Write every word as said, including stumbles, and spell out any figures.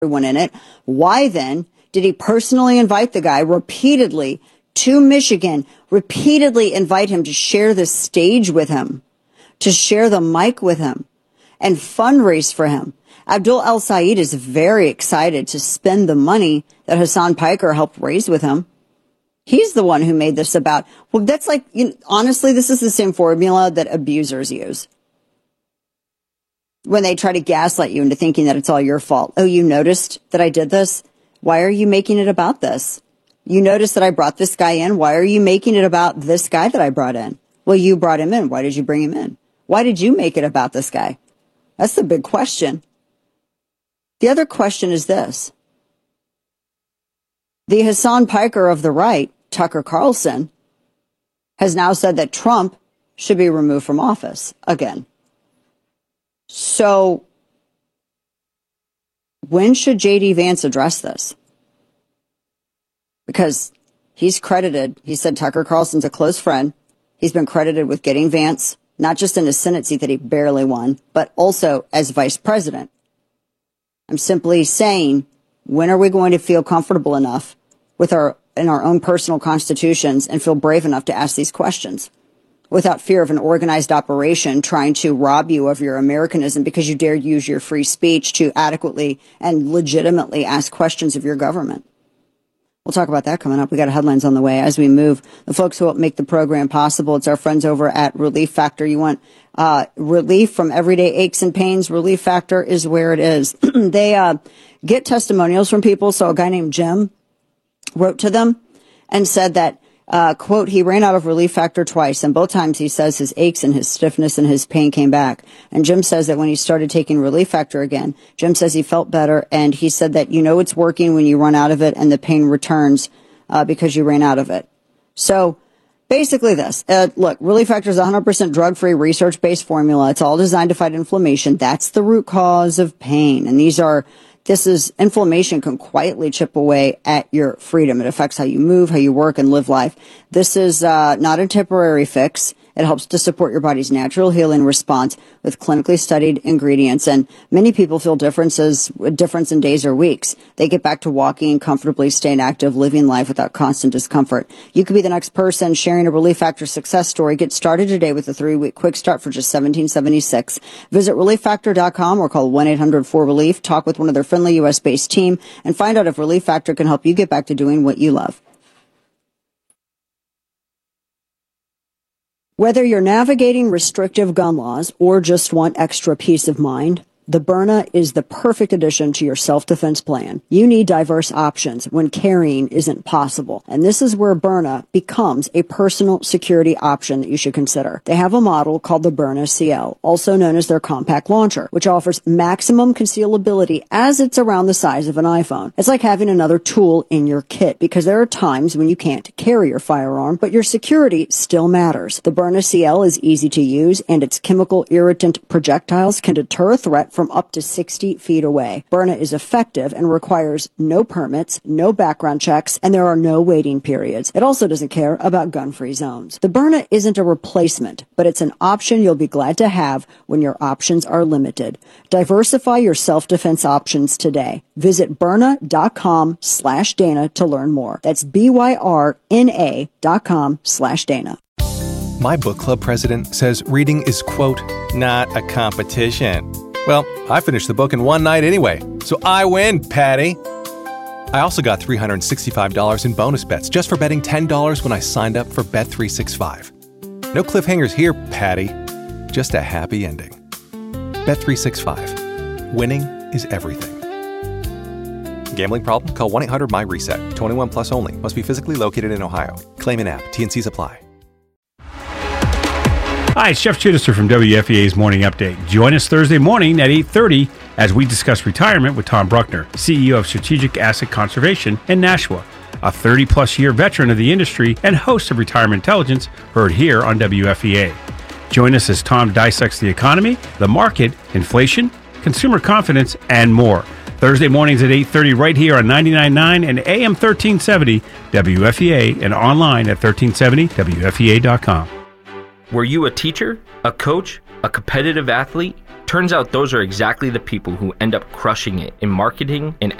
everyone in it. Why then did he personally invite the guy repeatedly to Michigan, repeatedly invite him to share the stage with him, to share the mic with him, and fundraise for him? Abdul El-Sayed is very excited to spend the money that Hasan Piker helped raise with him. He's the one who made this about, well, that's like, you know, honestly, this is the same formula that abusers use when they try to gaslight you into thinking that it's all your fault. Oh, you noticed that I did this? Why are you making it about this? You noticed that I brought this guy in. Why are you making it about this guy that I brought in? Well, you brought him in. Why did you bring him in? Why did you make it about this guy? That's the big question. The other question is this. The Hasan Piker of the right, Tucker Carlson, has now said that Trump should be removed from office again. So when should J D Vance address this? Because he's credited, he said Tucker Carlson's a close friend. He's been credited with getting Vance, not just in his Senate seat that he barely won, but also as vice president. I'm simply saying, when are we going to feel comfortable enough with our in our own personal constitutions and feel brave enough to ask these questions without fear of an organized operation trying to rob you of your Americanism because you dare use your free speech to adequately and legitimately ask questions of your government? We'll talk about that coming up. We got headlines on the way as we move. The folks who help make the program possible, it's our friends over at Relief Factor. You want uh relief from everyday aches and pains? Relief Factor is where it is. They uh get testimonials from people. So a guy named Jim wrote to them and said that, uh, quote, he ran out of Relief Factor twice, and both times he says his aches and his stiffness and his pain came back. And Jim says that when he started taking Relief Factor again, Jim says he felt better, and he said that, you know, it's working when you run out of it and the pain returns uh, because you ran out of it. So basically this, uh, look, Relief Factor is a one hundred percent drug-free, research-based formula. It's all designed to fight inflammation. That's the root cause of pain. And these are This is inflammation can quietly chip away at your freedom. It affects how you move, how you work and live life. This is uh, not a temporary fix. It helps to support your body's natural healing response with clinically studied ingredients. And many people feel differences, difference in days or weeks. They get back to walking comfortably, staying active, living life without constant discomfort. You could be the next person sharing a Relief Factor success story. Get started today with a three-week quick start for just seventeen seventy-six. Visit relief factor dot com or call one eight hundred four relief. Talk with one of their friendly U S-based team and find out if Relief Factor can help you get back to doing what you love. Whether you're navigating restrictive gun laws or just want extra peace of mind, the Byrna is the perfect addition to your self-defense plan. You need diverse options when carrying isn't possible. And this is where Byrna becomes a personal security option that you should consider. They have a model called the Byrna C L, also known as their compact launcher, which offers maximum concealability as it's around the size of an iPhone. It's like having another tool in your kit because there are times when you can't carry your firearm, but your security still matters. The Byrna C L is easy to use, and its chemical irritant projectiles can deter a threat from up to sixty feet away. Byrna is effective and requires no permits, no background checks, and there are no waiting periods. It also doesn't care about gun-free zones. The Byrna isn't a replacement, but it's an option you'll be glad to have when your options are limited. Diversify your self-defense options today. Visit Byrna dot com slash Dana to learn more. That's B Y R N A dot com slash Dana. My book club president says reading is, quote, not a competition. Well, I finished the book in one night anyway, so I win, Patty. I also got three hundred sixty-five dollars in bonus bets just for betting ten dollars when I signed up for Bet three sixty-five. No cliffhangers here, Patty. Just a happy ending. Bet three sixty-five. Winning is everything. Gambling problem? Call one eight hundred M Y reset. twenty-one plus only. Must be physically located in Ohio. Claim in app. T and C's apply. Hi, it's Jeff Chittister from W F E A's Morning Update. Join us Thursday morning at eight thirty as we discuss retirement with Tom Bruckner, C E O of Strategic Asset Conservation in Nashua, a thirty-plus year veteran of the industry and host of Retirement Intelligence, heard here on W F E A. Join us as Tom dissects the economy, the market, inflation, consumer confidence, and more. Thursday mornings at eight thirty right here on ninety-nine point nine and A M thirteen seventy W F E A and online at thirteen seventy W F E A dot com. Were you a teacher, a coach, a competitive athlete, Turns out those are exactly the people who end up crushing it in marketing and